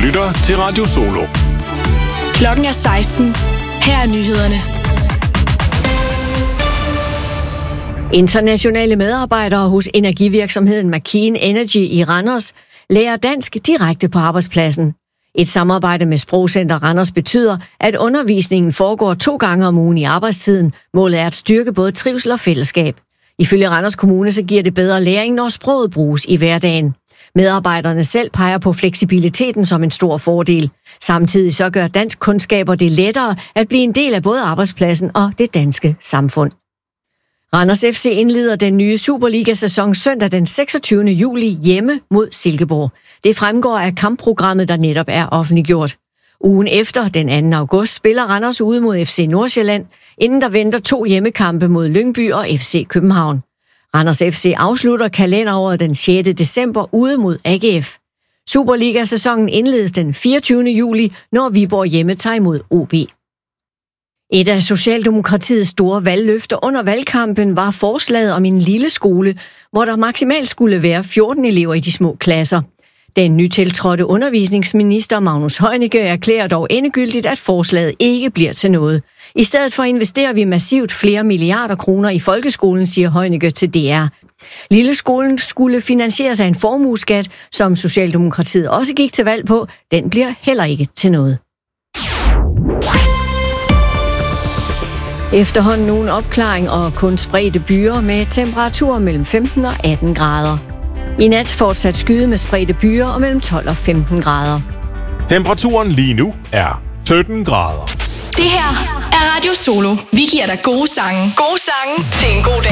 lytter til Radio Solo. Klokken er 16. Her er nyhederne. Internationale medarbejdere hos energivirksomheden McKean Energy i Randers lærer dansk direkte på arbejdspladsen. Et samarbejde med Sprogcenter Randers betyder, at undervisningen foregår 2 gange om ugen i arbejdstiden. Målet er at styrke både trivsel og fællesskab. Ifølge Randers Kommune så giver det bedre læring, når sproget bruges i hverdagen. Medarbejderne selv peger på fleksibiliteten som en stor fordel. Samtidig så gør dansk kundskaber det lettere at blive en del af både arbejdspladsen og det danske samfund. Randers FC indleder den nye Superliga-sæson søndag den 26. juli hjemme mod Silkeborg. Det fremgår af kampprogrammet, der netop er offentliggjort. Ugen efter, den 2. august, spiller Randers ude mod FC Nordsjælland, inden der venter 2 hjemmekampe mod Lyngby og FC København. Randers FC afslutter kalenderåret den 6. december ude mod AGF. Superliga-sæsonen indledes den 24. juli, når Viborg hjemme tager imod OB. Et af Socialdemokratiets store valgløfter under valgkampen var forslaget om en lille skole, hvor der maksimalt skulle være 14 elever i de små klasser. Den nytiltrådte undervisningsminister Magnus Heunicke erklærer dog endegyldigt, at forslaget ikke bliver til noget. I stedet for investerer vi massivt flere milliarder kroner i folkeskolen, siger Heunicke til DR. Lilleskolen skulle finansieres af en formueskat, som Socialdemokratiet også gik til valg på. Den bliver heller ikke til noget. Efterhånden nogen opklaring og kun spredte byer med temperaturer mellem 15 og 18 grader. I nat fortsat skyde med spredte byer og mellem 12 og 15 grader. Temperaturen lige nu er 17 grader. Det her er Radio Solo. Vi giver dig gode sange. Gode sange til en god dag.